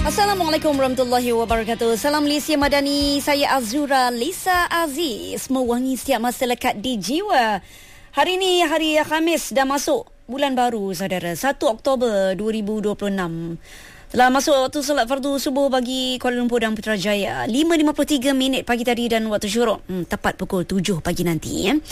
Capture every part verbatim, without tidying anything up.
Assalamualaikum warahmatullahi wabarakatuh. Salam Malaysia Madani. Saya Azura Lisa Aziz. Mewangi setiap masa lekat di jiwa. Hari ini hari Khamis, dah masuk bulan baru saudara, satu Oktober dua ribu dua puluh enam. Telah masuk waktu solat fardu subuh bagi Kuala Lumpur dan Putrajaya. lima lima puluh tiga minit pagi tadi dan waktu syuruk hmm, tepat pukul tujuh pagi nanti ya.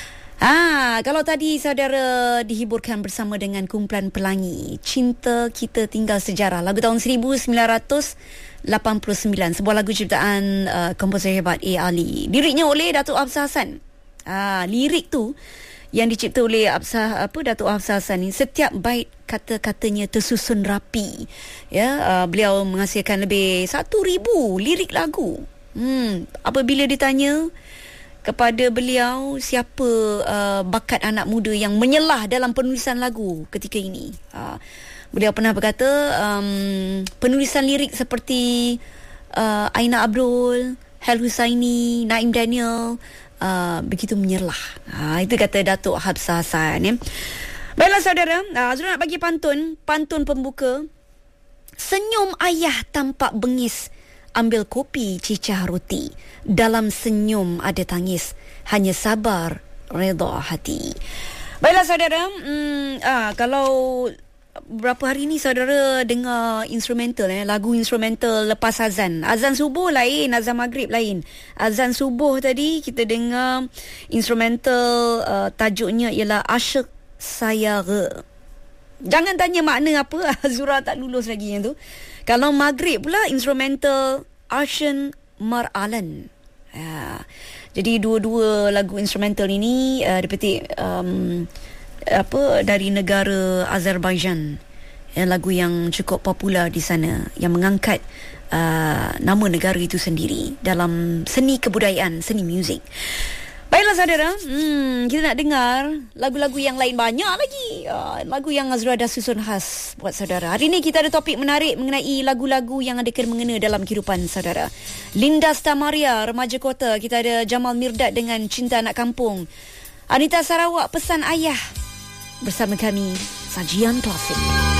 Ah, kalau tadi saudara dihiburkan bersama dengan kumpulan Pelangi, Cinta Kita Tinggal Sejarah, lagu tahun seribu sembilan ratus lapan puluh sembilan, sebuah lagu ciptaan uh, komposer hebat A. Ali. Liriknya oleh Datuk Hafsah Hassan. Ah, lirik tu yang dicipta oleh Absah, apa Datuk Hafsah Hassan ni, setiap bait kata-katanya tersusun rapi. Ya, uh, beliau menghasilkan lebih satu ribu lirik lagu. Hmm, apabila ditanya kepada beliau siapa uh, bakat anak muda yang menyelah dalam penulisan lagu ketika ini, uh, beliau pernah berkata um, penulisan lirik seperti uh, Aina Abdul, Hel Husaini, Naim Daniel uh, begitu menyerlah. uh, Itu kata Datuk Hafsah Hassan ya. Baiklah saudara, uh, Azura nak bagi pantun Pantun pembuka. Senyum ayah tampak bengis, ambil kopi cicah roti, dalam senyum ada tangis, hanya sabar redha hati. Baiklah saudara, hmm, ah, kalau beberapa hari ni saudara dengar instrumental eh, lagu instrumental lepas azan. Azan subuh lain, azan maghrib lain. Azan subuh tadi kita dengar instrumental, uh, tajuknya ialah Asyik Sayara. Jangan tanya makna apa, Azura tak lulus lagi yang tu. Kalau maghrib pula instrumental Arshan Mar-Alan. Ya. Jadi dua-dua lagu instrumental ini uh, dipetik um, apa dari negara Azerbaijan. Ya, lagu yang cukup popular di sana, yang mengangkat uh, nama negara itu sendiri dalam seni kebudayaan, seni muzik. Baiklah saudara, hmm, kita nak dengar lagu-lagu yang lain banyak lagi. Uh, lagu yang Azura dah susun khas buat saudara. Hari ini kita ada topik menarik mengenai lagu-lagu yang ada kena-mengena dalam kehidupan saudara. Linda Stamaria, Remaja Kota. Kita ada Jamal Mirdad dengan Cinta Anak Kampung. Anita Sarawak, Pesan Ayah. Bersama kami, Sajian Klasik.